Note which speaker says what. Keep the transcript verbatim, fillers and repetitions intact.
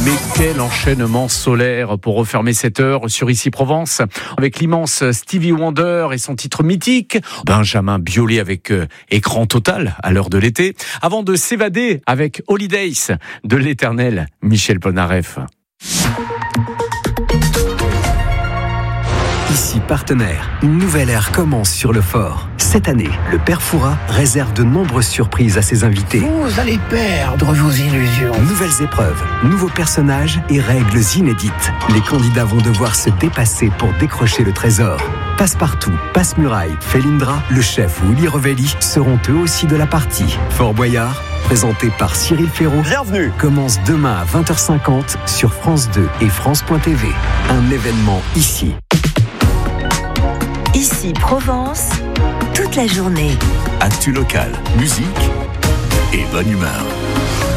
Speaker 1: Mais quel enchaînement solaire pour refermer cette heure sur Ici Provence avec l'immense Stevie Wonder et son titre mythique, Benjamin Biolay avec euh, écran total à l'heure de l'été, avant de s'évader avec Holidays de l'éternel Michel Polnareff.
Speaker 2: Ici Partenaire, une nouvelle ère commence sur le fort. Cette année, le Père Fouras réserve de nombreuses surprises à ses invités.
Speaker 3: Vous allez perdre vos illusions.
Speaker 2: Nouvelles épreuves, nouveaux personnages et règles inédites. Les candidats vont devoir se dépasser pour décrocher le trésor. Passe-partout, Passe-Muraille, Felindra, le chef Willy Revelli seront eux aussi de la partie. Fort Boyard, présenté par Cyril Ferraud,
Speaker 4: Bienvenue.
Speaker 2: commence demain à vingt heures cinquante sur France deux et France point T V. Un événement ici.
Speaker 5: Ici Provence, toute la journée.
Speaker 6: Actu local, musique et bonne humeur.